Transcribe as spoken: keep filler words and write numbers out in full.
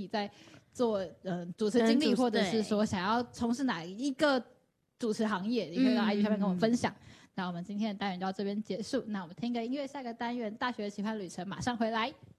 在做呃主持经历，或者是说想要从事哪一个主持行业，也可以到 I G 上面跟我们分享。嗯、那我们今天的单元就到这边结束，那我们听个音乐，下个单元大学的奇幻旅程马上回来。